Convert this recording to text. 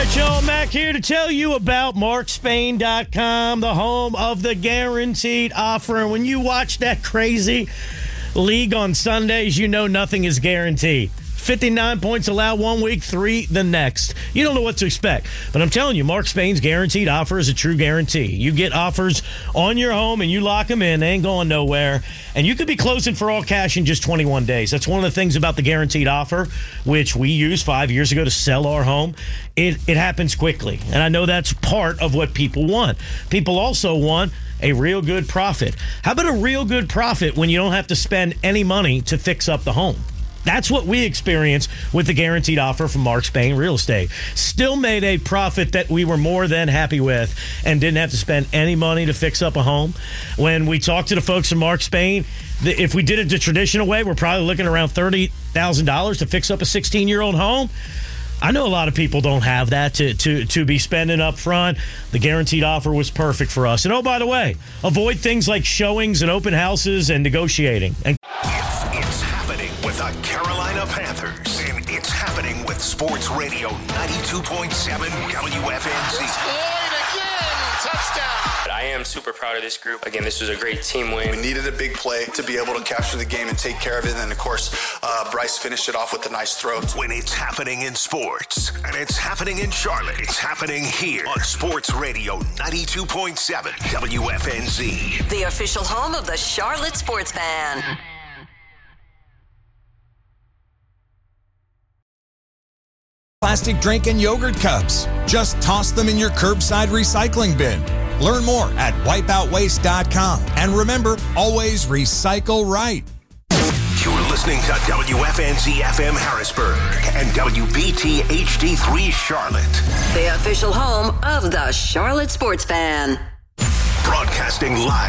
right, y'all, Mac here to tell you about MarkSpain.com, the home of the guaranteed offer. And when you watch that crazy league on Sundays, you know nothing is guaranteed. 59 points allowed one week, 3 the next. You don't know what to expect. But I'm telling you, Mark Spain's guaranteed offer is a true guarantee. You get offers on your home and you lock them in. They ain't going nowhere. And you could be closing for all cash in just 21 days. That's one of the things about the guaranteed offer, which we used 5 years ago to sell our home. It happens quickly. And I know that's part of what people want. People also want a real good profit. How about a real good profit when you don't have to spend any money to fix up the home? That's what we experienced with the guaranteed offer from Mark Spain Real Estate. Still made a profit that we were more than happy with and didn't have to spend any money to fix up a home. When we talked to the folks from Mark Spain, if we did it the traditional way, we're probably looking around $30,000 to fix up a 16-year-old home. I know a lot of people don't have that to be spending up front. The guaranteed offer was perfect for us. And oh, by the way, avoid things like showings and open houses and negotiating. And It's happening with the Carolina Panthers. And it's happening with Sports Radio 92.7 WFNZ. Touchdown. I am super proud of this group. Again, this was a great team win. We needed a big play to be able to capture the game and take care of it. And then, of course, Bryce finished it off with a nice throw. When it's happening in sports and it's happening in Charlotte, it's happening here on Sports Radio 92.7 WFNZ. The official home of the Charlotte Sports Fan. Plastic drink and yogurt cups. Just toss them in your curbside recycling bin. Learn more at wipeoutwaste.com. And remember, always recycle right. You're listening to WFNZ FM Harrisburg and WBT HD3 Charlotte. The official home of the Charlotte Sports Fan. Broadcasting live